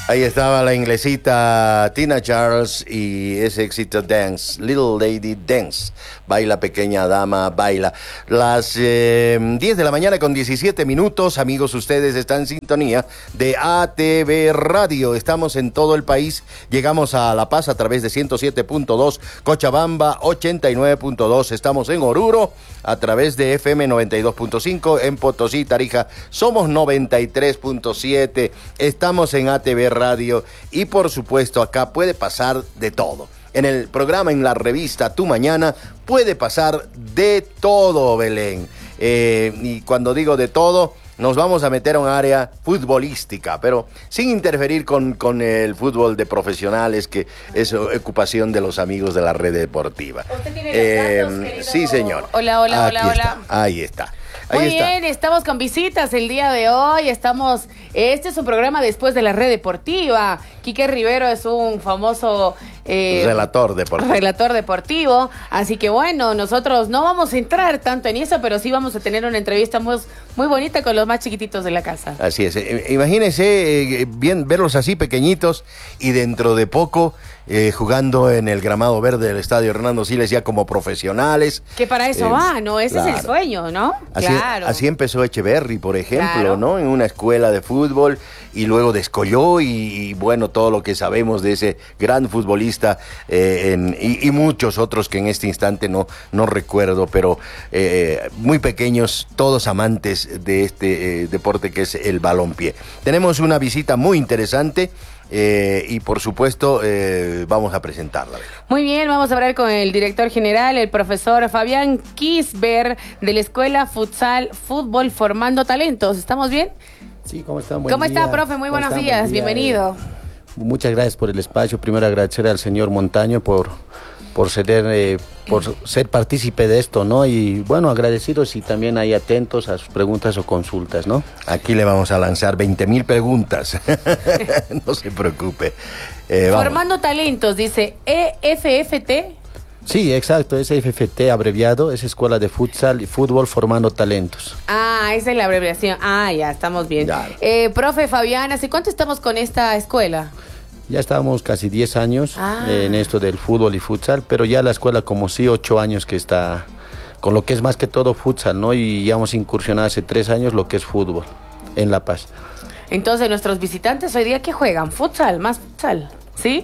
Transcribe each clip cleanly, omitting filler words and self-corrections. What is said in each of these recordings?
Ahí estaba la inglesita Tina Charles y ese éxito Dance, Little Lady Dance. Baila, pequeña dama, baila. Las 10 de la mañana con 17 minutos. Amigos, ustedes están en sintonía de ATV Radio. Estamos en todo el país. Llegamos a La Paz a través de 107.2, Cochabamba 89.2. Estamos en Oruro a través de FM 92.5. En Potosí, Tarija, somos 93.7. Estamos en ATV Radio y por supuesto acá puede pasar de todo. En el programa, en la revista Tu Mañana, puede pasar de todo, Belén. Y cuando digo de todo, nos vamos a meter a un área futbolística, pero sin interferir con el fútbol de profesionales, que es ocupación de los amigos de la red deportiva. ¿Usted tiene los datos, sí, señor. Hola. Ahí está. Muy bien, estamos con visitas el día de hoy. Este es un programa después de la red deportiva. Quique Rivero es un famoso relator deportivo. Así que bueno, nosotros no vamos a entrar tanto en eso, pero sí vamos a tener una entrevista muy bonita con los más chiquititos de la casa. Así es. Imagínense bien verlos así pequeñitos y dentro de poco jugando en el gramado verde del estadio Hernando Siles ya como profesionales. Que para eso va, ¿no? Ese es el sueño, ¿no? Así empezó Echeverry, por ejemplo, claro, ¿no? En una escuela de fútbol y luego descolló y bueno, todo lo que sabemos de ese gran futbolista y muchos otros que en este instante no recuerdo, pero muy pequeños, todos amantes de este deporte que es el balompié. Tenemos una visita muy interesante. Y por supuesto vamos a presentarla. Muy bien, vamos a hablar con el director general, el profesor Fabián Kisber, de la Escuela Fútbol Formando Talentos. ¿Estamos bien? Sí, ¿cómo están? ¿Cómo está, profe? Muy buenos días, bienvenido. Muchas gracias por el espacio. Primero agradecer al señor Montaño por ser partícipe de esto, ¿no? Y bueno, agradecidos y también ahí atentos a sus preguntas o consultas, ¿no? Aquí le vamos a lanzar 20,000 preguntas. No se preocupe. Formando talentos, dice EFFT. Sí, exacto, es FFT abreviado, es Escuela de Futsal y Fútbol Formando Talentos. Ah, esa es la abreviación. Ah, ya, estamos bien. Claro. Profe Fabián, ¿hace cuánto estamos con esta escuela? Ya estábamos casi 10 años en esto del fútbol y futsal, pero ya la escuela como sí 8 años que está con lo que es más que todo futsal, ¿no? Y ya hemos incursionado hace 3 años lo que es fútbol en La Paz. Entonces, nuestros visitantes hoy día, ¿qué juegan? ¿Futsal? ¿Más futsal? ¿Sí?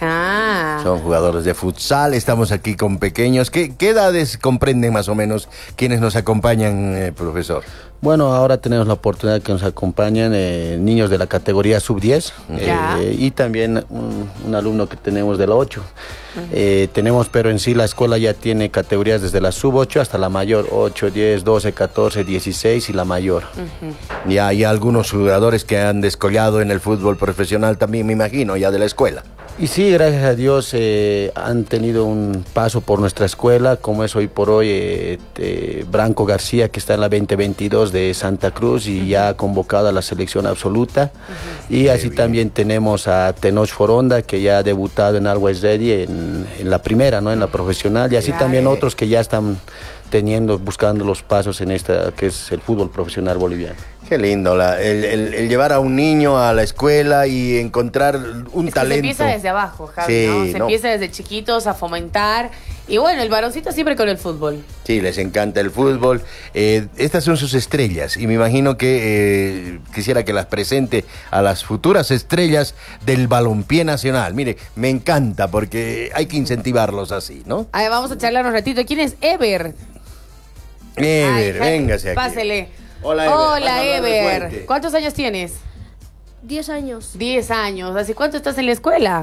Ah. Son jugadores de futsal, estamos aquí con pequeños. ¿Qué edades comprenden más o menos quienes nos acompañan, profesor? Bueno, ahora tenemos la oportunidad que nos acompañan niños de la categoría sub-10 y también un alumno que tenemos de la 8. Tenemos, pero en sí la escuela ya tiene categorías desde la sub-8 hasta la mayor, 8, 10, 12, 14, 16 y la mayor. Ya hay algunos jugadores que han descollado en el fútbol profesional también, me imagino, ya de la escuela. Y sí, gracias a Dios han tenido un paso por nuestra escuela, como es hoy por hoy Branco García, que está en la 2022 de Santa Cruz y ya ha convocado a la selección absoluta. Y así también tenemos a Tenoch Foronda, que ya ha debutado en Always Ready en la primera, ¿no? En la profesional. Y así también otros que ya están buscando los pasos en esta, que es el fútbol profesional boliviano. Qué lindo, el llevar a un niño a la escuela y encontrar un talento. Se empieza desde abajo, Javi, sí, ¿no? Se empieza desde chiquitos a fomentar. Y bueno, el varoncito siempre con el fútbol. Sí, les encanta el fútbol. Estas son sus estrellas y me imagino que quisiera que las presente a las futuras estrellas del balompié nacional. Mire, me encanta porque hay que incentivarlos así, ¿no? A ver, vamos a charlar un ratito. ¿Quién es Ever? Véngase aquí. Pásele. Hola, Ever. Hola, Ever. ¿Cuántos años tienes? 10 años. 10 años. ¿Hace cuánto estás en la escuela?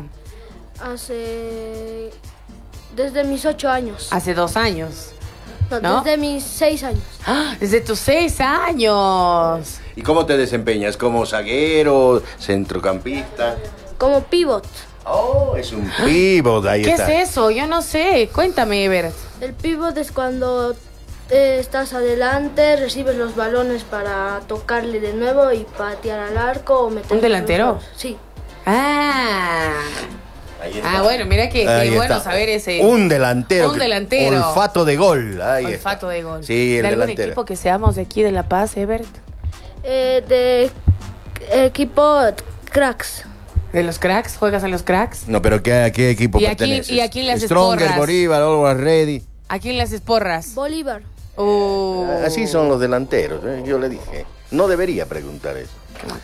Desde mis 8 años. Hace 2 años. No, desde mis 6 años. ¡Ah! Desde tus 6 años. ¿Y cómo te desempeñas? ¿Como zaguero, centrocampista? Como pivot. Oh, es un pivot, ahí ¿Qué está. es eso? Yo no sé. Cuéntame, Ever. El pivot es cuando estás adelante, recibes los balones para tocarle de nuevo y patear al arco o meter. ¿Un delantero? Sí. Ah. Ahí está. Bueno, mira qué bueno está. saber ese. Un delantero. Un delantero. Olfato de gol. Ahí Olfato de gol. Sí, el ¿De algún delantero. equipo que seamos de aquí de La Paz, Ebert? De equipo Cracks. ¿De los cracks? ¿Juegas a los cracks? No, pero ¿a qué equipo perteneces? ¿Y a quién le haces Stronger, porras? Bolívar, Always Ready. ¿A quién le haces porras? Bolívar. Así son los delanteros, yo le dije. No debería preguntar eso.